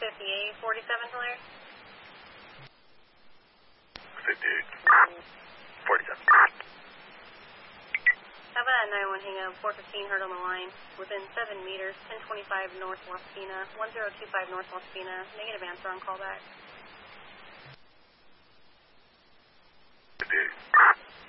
58, 47 Tulare. 58, 47. Have a 91 hang up, 415 heard on the line. Within 7 meters, 1025 North Las Pinas, 1025 North Las Pinas. Negative answer on callback. 58.